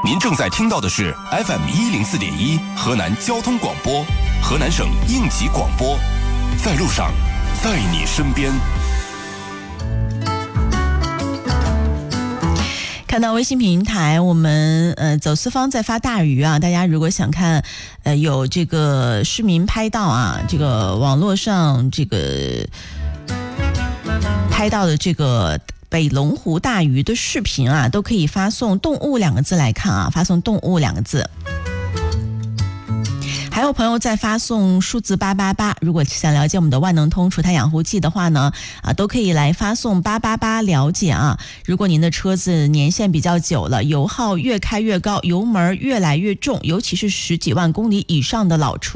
您正在听到的是 FM104.1 河南交通广播，河南省应急广播，在路上，在你身边。 看到微信平台，我们走四方在发大鱼啊！大家如果想看，有这个市民拍到啊，这个网络上这个拍到的这个北龙湖大鱼的视频啊，都可以发送"动物"2个字来看啊，发送"动物"2个字。还有朋友在发送数字888，如果想了解我们的万能通除碳养护剂的话呢，都可以来发送888了解啊。如果您的车子年限比较久了，油耗越开越高，油门越来越重，尤其是10几万公里以上的老车。